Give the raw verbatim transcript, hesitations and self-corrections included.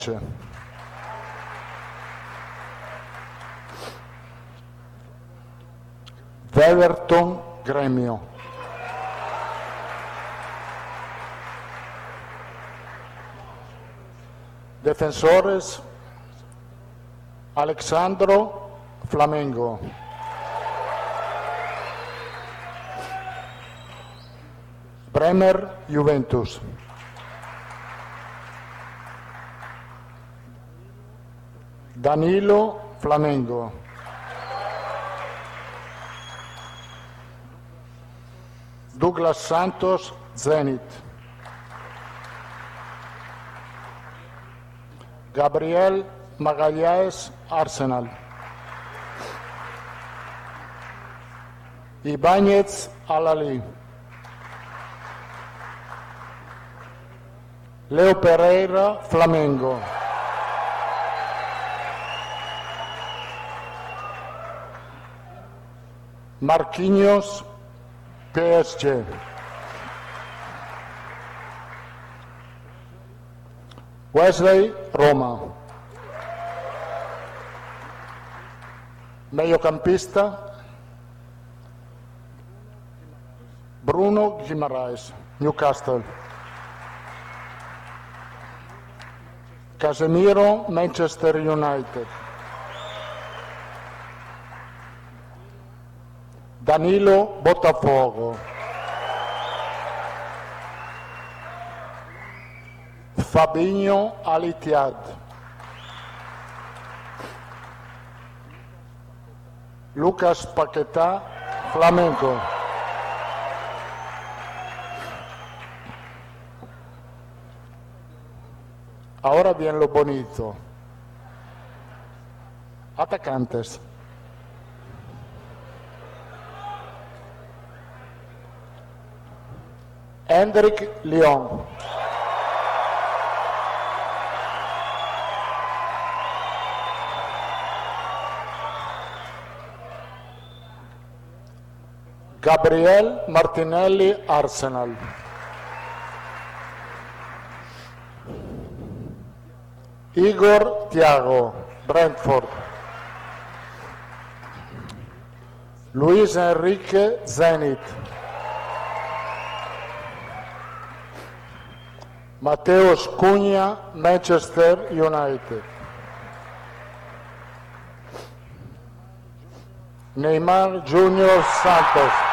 Everton Gremio. Defensores Alexandro Flamengo. Bremer Juventus. Danilo Flamengo. Douglas Santos Zenit. Gabriel Magalhães Arsenal. Ibáñez Al-Ahly. Leo Pereira Flamengo. Marquinhos P S G. Wesley Roma. Mediocampista Bruno Guimaraes, Newcastle. Casemiro, Manchester United. Danilo, Botafogo. Fabinho, Al-Ittihad. Lucas Paquetá, Flamengo. Ahora bien lo bonito. Atacantes. Hendrik Lyon. Gabriel Martinelli, Arsenal. Igor Thiago, Brentford. Luis Enrique, Zenit. Mateus Cunha, Manchester United. Neymar Junior Santos.